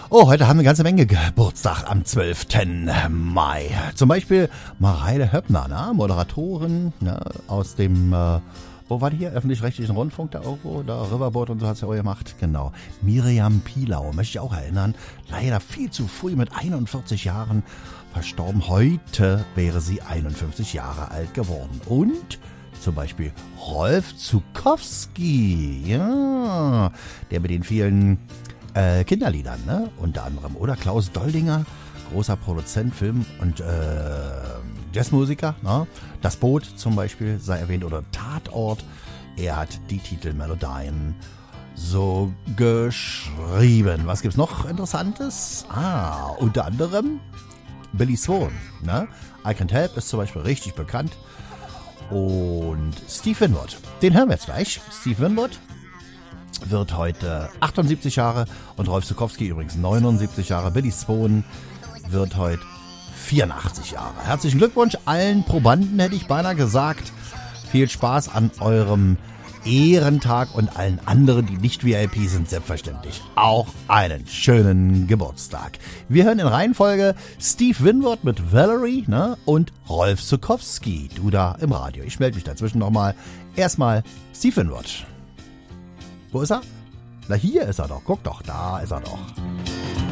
Oh, heute haben wir eine ganze Menge Geburtstag am 12. Mai. Zum Beispiel Mareile Höppner, ne? Moderatorin, ne? Aus dem, wo war die hier? Öffentlich-rechtlichen Rundfunk da irgendwo? Da Riverboat und so hat's ja auch gemacht. Genau. Miriam Pilau, möchte ich auch erinnern. Leider viel zu früh mit 41 Jahren verstorben. Heute wäre sie 51 Jahre alt geworden. Und zum Beispiel Rolf Zuckowski, ja, der mit den vielen Kinderliedern, ne? Unter anderem. Oder Klaus Doldinger, großer Produzent, Film- und Jazzmusiker. Ne? Das Boot zum Beispiel sei erwähnt. Oder Tatort. Er hat die Titelmelodien so geschrieben. Was gibt's noch Interessantes? Unter anderem Billy Swan. Ne? I Can't Help ist zum Beispiel richtig bekannt. Und Steve Winwood. Den hören wir jetzt gleich. Steve Winwood wird heute 78 Jahre und Rolf Zuckowski übrigens 79 Jahre. Billy Swan wird heute 84 Jahre. Herzlichen Glückwunsch allen Probanden, hätte ich beinahe gesagt. Viel Spaß an eurem Ehrentag und allen anderen, die nicht VIP sind, selbstverständlich auch einen schönen Geburtstag. Wir hören in Reihenfolge Steve Winwood mit Valerie, ne, und Rolf Zuckowski. Du da im Radio. Ich melde mich dazwischen nochmal. Erstmal Steve Winwood. Wo ist er? Na, hier ist er doch. Guck doch, da ist er doch.